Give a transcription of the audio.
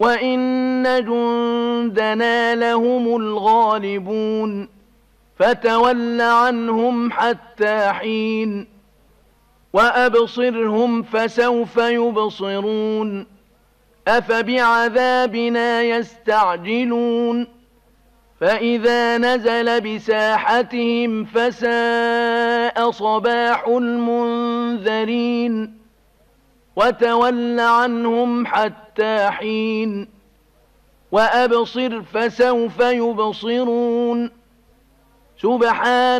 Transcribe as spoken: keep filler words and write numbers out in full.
وَإِنَّ جُندَنَا لَهُمُ الْغَالِبُونَ فَتَوَلَّ عَنْهُمْ حَتَّىٰ حِينٍ وَأَبْصِرْهُمْ فَسَوْفَ يُبْصِرُونَ أَفَبِعَذَابِنَا يَسْتَعْجِلُونَ فَإِذَا نَزَلَ بِسَاحَتِهِمْ فَسَاءَ صَبَاحُ الْمُنذَرِينَ وَتَوَلَّ عَنْهُمْ حَتَّىٰ حِينٍ وَأَبْصِرْ فَسَوْفَ يُبْصِرُونَ سُبْحَانَ